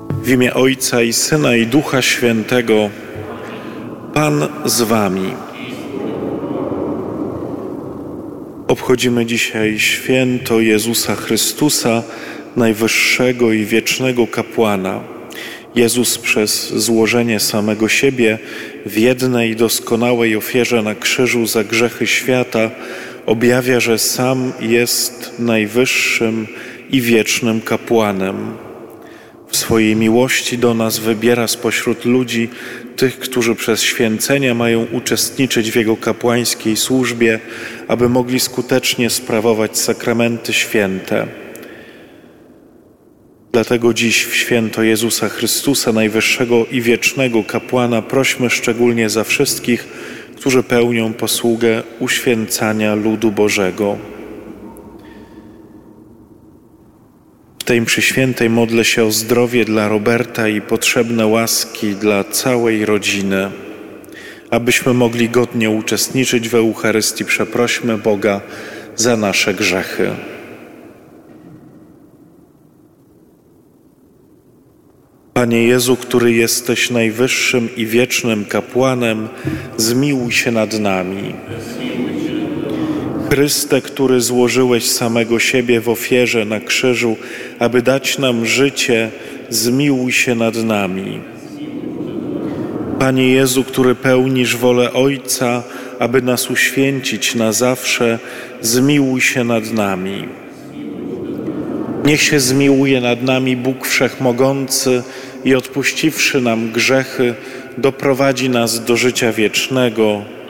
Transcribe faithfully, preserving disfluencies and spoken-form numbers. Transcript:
W imię Ojca i Syna i Ducha Świętego. Pan z wami. Obchodzimy dzisiaj święto Jezusa Chrystusa, najwyższego i wiecznego kapłana. Jezus przez złożenie samego siebie w jednej doskonałej ofierze na krzyżu za grzechy świata objawia, że sam jest najwyższym i wiecznym kapłanem. W swojej miłości do nas wybiera spośród ludzi tych, którzy przez święcenia mają uczestniczyć w Jego kapłańskiej służbie, aby mogli skutecznie sprawować sakramenty święte. Dlatego dziś w święto Jezusa Chrystusa, najwyższego i wiecznego kapłana, prośmy szczególnie za wszystkich, którzy pełnią posługę uświęcania ludu Bożego. W tej mszy świętej modlę się o zdrowie dla Roberta i potrzebne łaski dla całej rodziny. Abyśmy mogli godnie uczestniczyć w Eucharystii, przeprośmy Boga za nasze grzechy. Panie Jezu, który jesteś najwyższym i wiecznym kapłanem, zmiłuj się nad nami. Chryste, który złożyłeś samego siebie w ofierze na krzyżu, aby dać nam życie, zmiłuj się nad nami. Panie Jezu, który pełnisz wolę Ojca, aby nas uświęcić na zawsze, zmiłuj się nad nami. Niech się zmiłuje nad nami Bóg Wszechmogący i odpuściwszy nam grzechy, doprowadzi nas do życia wiecznego.